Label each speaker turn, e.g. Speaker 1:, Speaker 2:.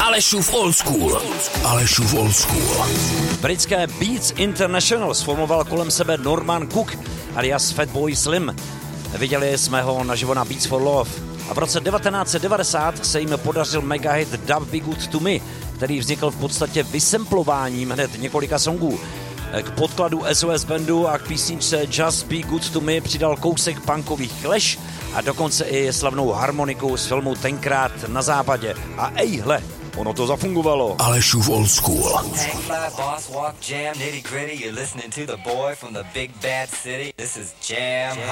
Speaker 1: Alešův Old School. Alešův Old School.
Speaker 2: Britské Beats International sformoval kolem sebe Norman Cook alias Fatboy Slim. Viděli jsme ho naživo na Beats for Love. A v roce 1990 se jim podařil megahit Dub Be Good To Me, který vznikl v podstatě vysemplováním hned několika songů. K podkladu SOS bandu a k písničce Just Be Good To Me přidal kousek punkových Clash a dokonce i slavnou harmoniku z filmu Tenkrát na západě. A ejhle, ono to zafungovalo.
Speaker 1: Alešův Old School.
Speaker 3: Hank fly, boss walk, jam, nitty gritty. You're listening to the boy from the big bad city. This is Jam.